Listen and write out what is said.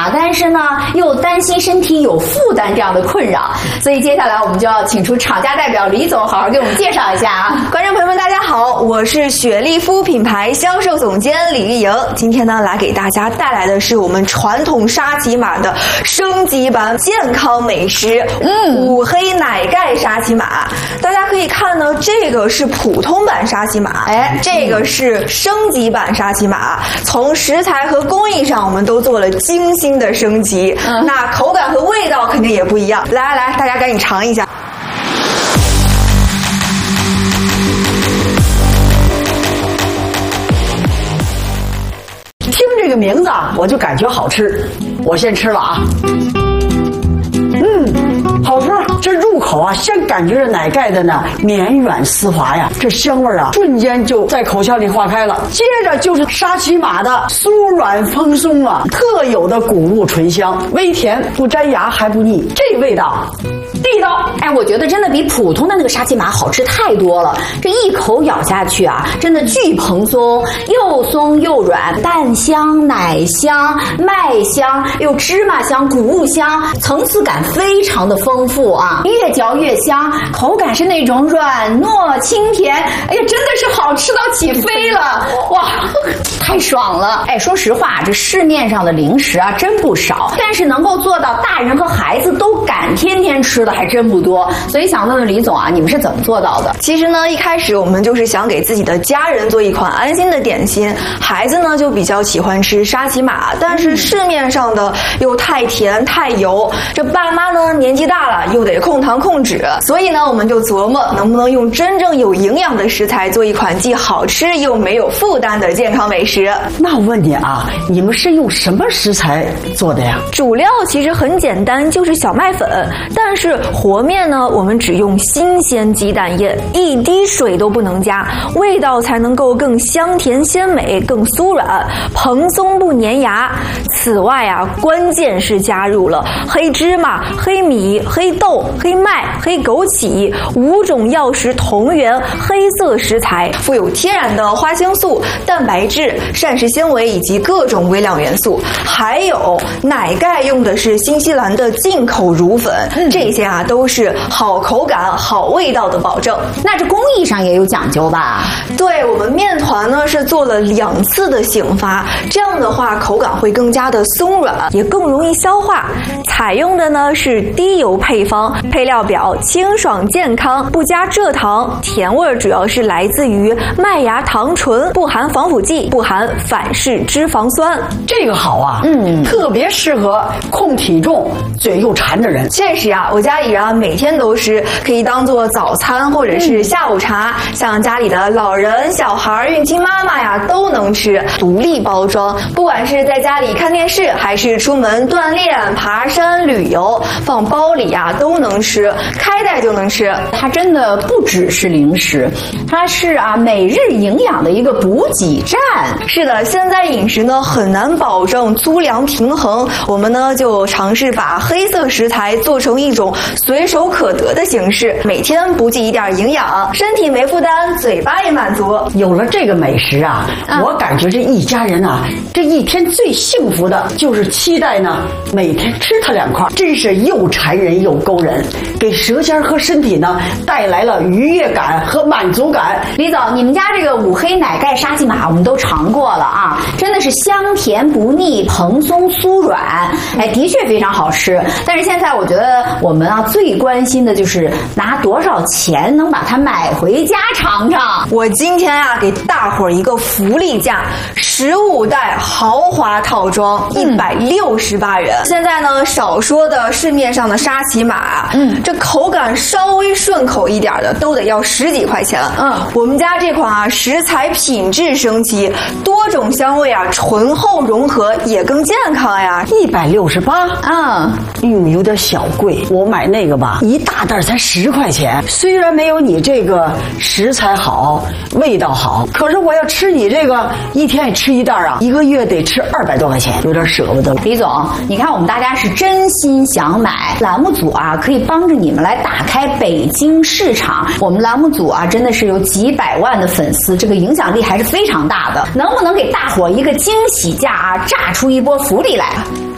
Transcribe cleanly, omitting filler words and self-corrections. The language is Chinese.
马，但是呢又担心身体有负担这样的困扰，所以接下来我们就要请出厂家代表李总，好好给我们介绍一下啊。 观众朋友们，大家好，我是雪莉肤品牌销售总监李玉莹。今天呢，来给大家带来的是我们传统沙琪玛的升级版健康美食，五黑奶盖沙琪玛。大家可以看呢，这个是普通版沙琪玛，这个是升级版沙琪玛。从食材和工艺上，我们都做了精心的升级，那口感和味道肯定也不一样。来，大家赶紧尝一下。 听这个名字啊，我就感觉好吃。我先吃了啊，好吃。这入口啊，先感觉着奶盖的呢绵软丝滑呀，这香味啊，瞬间就在口腔里化开了。接着就是沙琪玛的酥软蓬松啊，特有的谷物醇香，微甜不粘牙还不腻，这味道地道。 我觉得真的比普通的那个沙琪玛好吃太多了。这一口咬下去啊，真的巨蓬松，又松又软，蛋香、奶香、麦香，又芝麻香、谷物香，层次感非常的丰富啊，越嚼越香，口感是那种软糯清甜，真的是好吃到起飞了，哇，太爽了。说实话，这市面上的零食啊真不少，但是能够做到大人和孩子都敢天天吃的还真不多。所以想问问李总啊，你们是怎么做到的？ 其实呢，一开始我们就是想给自己的家人做一款安心的点心。孩子呢就比较喜欢吃沙琪玛，但是市面上的又太甜太油，这爸妈呢年纪大了又得控糖控脂，所以呢我们就琢磨能不能用真正有营养的食材做一款既好吃又没有负担的健康美食。 那我问你啊，你们是用什么食材做的呀？ 主料其实很简单，就是小麦粉，但是和面呢我们只用新鲜鸡蛋液，一滴水都不能加，味道才能够更香甜鲜美，更酥软蓬松不粘牙。此外啊，关键是加入了黑芝麻、黑米、黑豆、黑麦、黑枸杞5种药食同源黑色食材，富有天然的花青素、蛋白质、膳食纤维以及各种微量元素。还有奶盖用的是新西兰的进口乳粉，这些啊都是好口感好味道的保证。 那这工艺上也有讲究吧？ 对，我们面团呢是做了2次的醒发，这样的话口感会更加的松软，也更容易消化。采用的呢是低油配方，配料表清爽健康，不加蔗糖，甜味主要是来自于麦芽糖醇，不含防腐剂，不含反式脂肪酸。 这个好啊，特别适合控体重、嘴又馋的人。 确实啊，我家里人每天都吃，可以当做早餐或者是下午茶，像家里的老人、小孩、孕期妈妈呀都能吃。独立包装，不管是在家里看电视，还是出门锻炼、爬山、旅游，放包里啊都能吃，开袋就能吃。 它真的不只是零食，它是每日营养的一个补给站。 是的，现在饮食呢很难保证粗粮平衡，我们呢就尝试把黑色食材做成一种随手可得的形式，每天补给一点营养，身体没负担，嘴巴也满足。 有了这个美食啊，我感觉这一家人啊，这一天最幸福的就是期待呢每天吃它2块，真是又馋人又勾人，给舌尖和身体呢带来了愉悦感和满足感。 李总，你们家这个五黑奶盖沙琪玛我们都尝过了啊，真的是香甜不腻，蓬松酥软，的确非常好吃。但是现在我觉得我们最关心的就是拿多少钱能把它买回家尝尝。 我今天给大伙儿一个福利价，15袋豪华套装168元。现在呢少说的市面上的沙琪玛，这口感稍微顺口一点的都得要10几块钱。我们家这款食材品质升级，多种香味醇厚融合，也更健康呀。 168，有点小贵。我买那个吧，一大袋才10块钱。虽然没有你这个食材好，味道好，可是我要吃你这个，一天也吃1袋1个月得吃200多块钱，有点舍不得。 李总，你看我们大家是真心想买，栏目组可以帮着你们来打开北京市场。我们栏目组真的是有几百万的粉丝，这个影响力还是非常大的。能不能给大伙一个惊喜价炸出一波福利来？